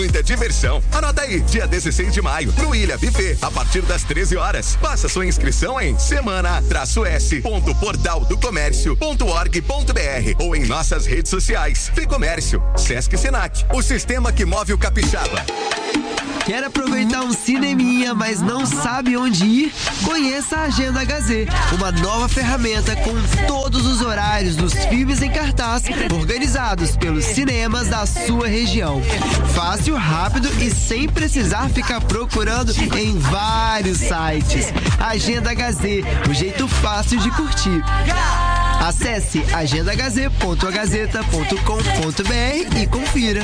muita diversão. Anota aí, dia 16 de maio, no Ilha Buffet, a partir das 13 horas. Faça sua inscrição em semana-s.portaldocomércio.org.br ou em nossas redes sociais. Ficomércio, Sesc Senac, o sistema que move o capixaba. Quer aproveitar um cineminha, mas não sabe onde ir? Conheça a Agenda HZ, uma nova ferramenta com todos os horários dos filmes em cartaz, organizados pelos cinemas da sua região. Fácil, rápido e sem precisar ficar procurando em vários sites. Agenda HZ, o jeito fácil de curtir. Acesse agendahz.agazeta.com.br e confira.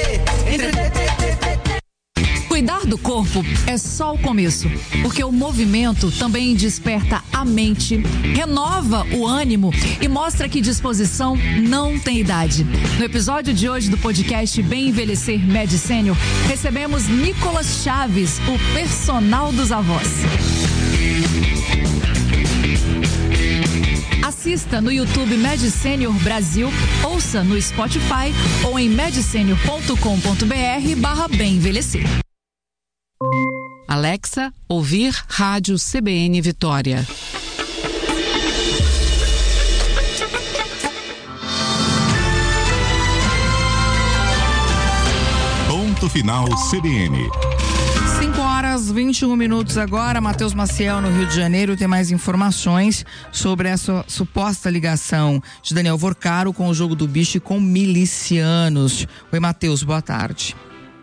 Cuidar do corpo é só o começo, porque o movimento também desperta a mente, renova o ânimo e mostra que disposição não tem idade. No episódio de hoje do podcast Bem Envelhecer Med Senior, recebemos Nicolas Chaves, o personal dos avós. Assista no YouTube Med Senior Brasil, ouça no Spotify ou em medsenior.com.br/bem envelhecer. Alexa, ouvir Rádio CBN Vitória. Ponto final CBN. 5h21 agora. Matheus Maciel, no Rio de Janeiro, tem mais informações sobre essa suposta ligação de Daniel Vorcaro com o Jogo do Bicho e com milicianos. Oi, Matheus, boa tarde.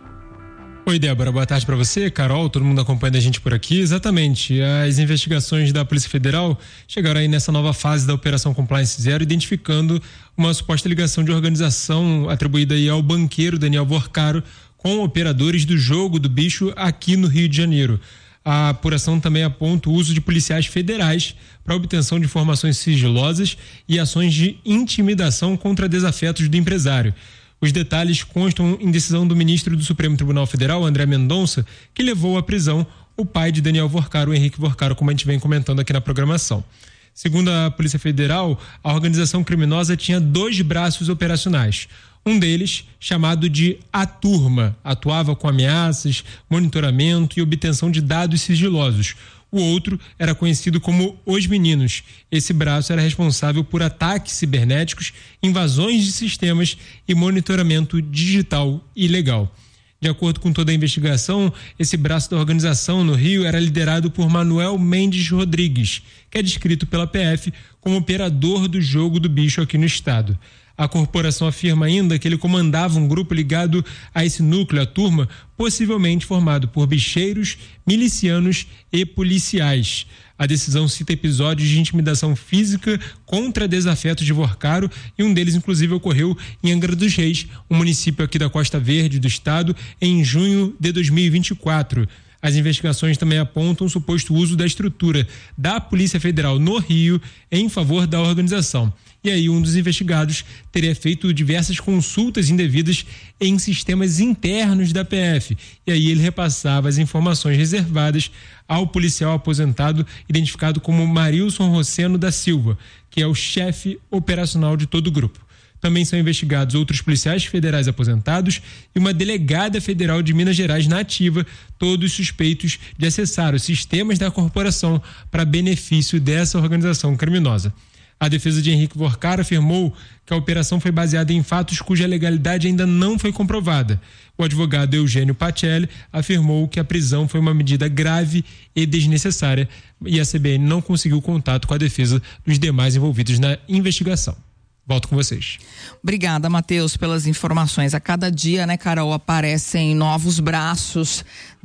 Oi, Débora, boa tarde para você, Carol, todo mundo acompanhando a gente por aqui. Exatamente, as investigações da Polícia Federal chegaram aí nessa nova fase da Operação Compliance Zero, identificando uma suposta ligação de organização atribuída aí ao banqueiro Daniel Vorcaro com operadores do Jogo do Bicho aqui no Rio de Janeiro. A apuração também aponta o uso de policiais federais para obtenção de informações sigilosas e ações de intimidação contra desafetos do empresário. Os detalhes constam em decisão do ministro do Supremo Tribunal Federal, André Mendonça, que levou à prisão o pai de Daniel Vorcaro, o Henrique Vorcaro, como a gente vem comentando aqui na programação. Segundo a Polícia Federal, a organização criminosa tinha 2 braços operacionais. Um deles, chamado de A Turma, atuava com ameaças, monitoramento e obtenção de dados sigilosos. O outro era conhecido como Os Meninos. Esse braço era responsável por ataques cibernéticos, invasões de sistemas e monitoramento digital ilegal. De acordo com toda a investigação, esse braço da organização no Rio era liderado por Manuel Mendes Rodrigues, que é descrito pela PF como operador do Jogo do Bicho aqui no estado. A corporação afirma ainda que ele comandava um grupo ligado a esse núcleo, a turma, possivelmente formado por bicheiros, milicianos e policiais. A decisão cita episódios de intimidação física contra desafetos de Vorcaro e um deles, inclusive, ocorreu em Angra dos Reis, um município aqui da Costa Verde do estado, em junho de 2024. As investigações também apontam o suposto uso da estrutura da Polícia Federal no Rio em favor da organização. E aí um dos investigados teria feito diversas consultas indevidas em sistemas internos da PF. E aí ele repassava as informações reservadas ao policial aposentado identificado como Marilson Roceno da Silva, que é o chefe operacional de todo o grupo. Também são investigados outros policiais federais aposentados e uma delegada federal de Minas Gerais na ativa, todos suspeitos de acessar os sistemas da corporação para benefício dessa organização criminosa. A defesa de Henrique Vorcaro afirmou que a operação foi baseada em fatos cuja legalidade ainda não foi comprovada. O advogado Eugênio Pacelli afirmou que a prisão foi uma medida grave e desnecessária e a CBN não conseguiu contato com a defesa dos demais envolvidos na investigação. Volto com vocês. Obrigada, Matheus, pelas informações. A cada dia, né, Carol, aparecem novos braços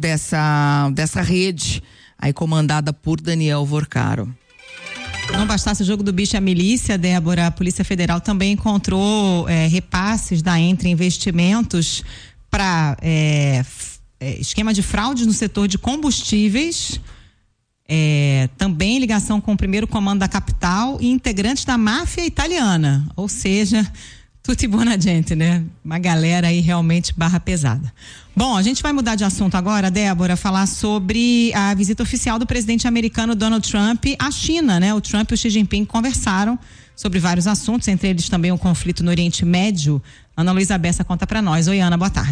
dessa rede aí comandada por Daniel Vorcaro. Não bastasse o Jogo do Bicho e a milícia, Débora, a Polícia Federal também encontrou repasses da Entre Investimentos para esquema de fraude no setor de combustíveis, também ligação com o primeiro comando da capital e integrantes da máfia italiana, ou seja, tutti buona gente, né? Uma galera aí realmente barra pesada. Bom, a gente vai mudar de assunto agora, Débora, falar sobre a visita oficial do presidente americano Donald Trump à China, né? O Trump e o Xi Jinping conversaram sobre vários assuntos, entre eles também o conflito no Oriente Médio. Ana Luísa Bessa conta pra nós. Oi, Ana, boa tarde.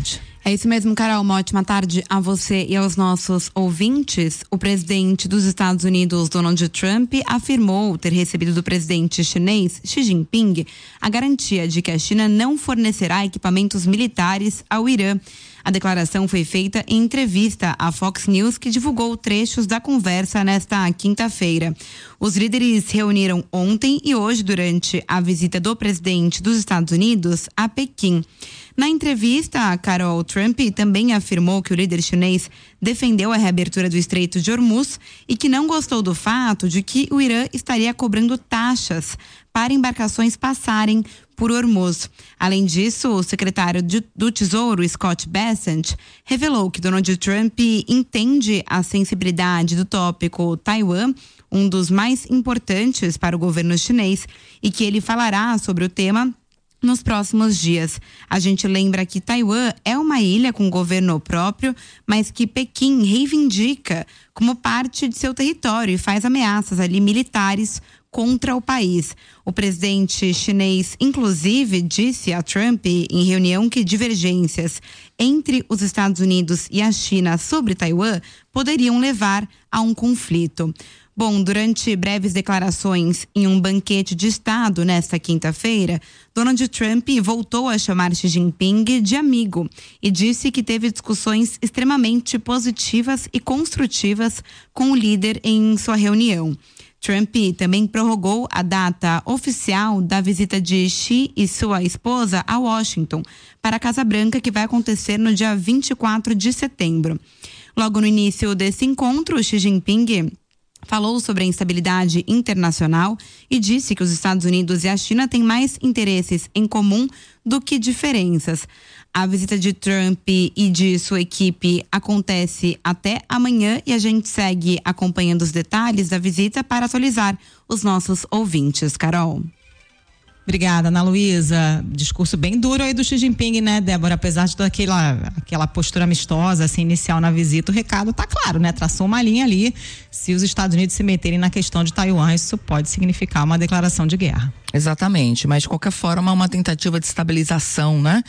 É isso mesmo, Carol. Uma ótima tarde a você e aos nossos ouvintes. O presidente dos Estados Unidos, Donald Trump, afirmou ter recebido do presidente chinês Xi Jinping a garantia de que a China não fornecerá equipamentos militares ao Irã. A declaração foi feita em entrevista à Fox News, que divulgou trechos da conversa nesta quinta-feira. Os líderes reuniram ontem e hoje durante a visita do presidente dos Estados Unidos a Pequim. Na entrevista, Carol, Trump também afirmou que o líder chinês defendeu a reabertura do Estreito de Hormuz e que não gostou do fato de que o Irã estaria cobrando taxas para embarcações passarem por Hormuz. Além disso, o secretário do Tesouro, Scott Bessent, revelou que Donald Trump entende a sensibilidade do tópico Taiwan, um dos mais importantes para o governo chinês, e que ele falará sobre o tema nos próximos dias. A gente lembra que Taiwan é uma ilha com governo próprio, mas que Pequim reivindica como parte de seu território e faz ameaças ali militares contra o país. O presidente chinês, inclusive, disse a Trump em reunião que divergências entre os Estados Unidos e a China sobre Taiwan poderiam levar a um conflito. Bom, durante breves declarações em um banquete de Estado nesta quinta-feira, Donald Trump voltou a chamar Xi Jinping de amigo e disse que teve discussões extremamente positivas e construtivas com o líder em sua reunião. Trump também prorrogou a data oficial da visita de Xi e sua esposa a Washington para a Casa Branca, que vai acontecer no dia 24 de setembro. Logo no início desse encontro, Xi Jinping falou sobre a instabilidade internacional e disse que os Estados Unidos e a China têm mais interesses em comum do que diferenças. A visita de Trump e de sua equipe acontece até amanhã e a gente segue acompanhando os detalhes da visita para atualizar os nossos ouvintes. Carol. Obrigada, Ana Luísa. Discurso bem duro aí do Xi Jinping, né, Débora? Apesar de toda aquela postura amistosa, assim, inicial na visita, o recado tá claro, né? Traçou uma linha ali. Se os Estados Unidos se meterem na questão de Taiwan, isso pode significar uma declaração de guerra. Exatamente, mas de qualquer forma uma tentativa de estabilização, né?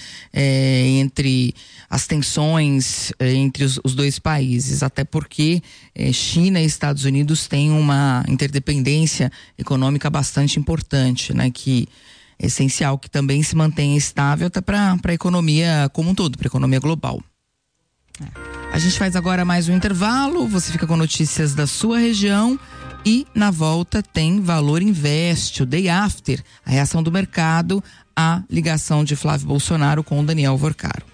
Entre as tensões entre os dois países, até porque China e Estados Unidos têm uma interdependência econômica bastante importante, né? Que é essencial que também se mantenha estável até para a economia como um todo, para a economia global. A gente faz agora mais um intervalo, você fica com notícias da sua região. E na volta tem Valor Invest, o Day After, a reação do mercado à ligação de Flávio Bolsonaro com Daniel Vorcaro.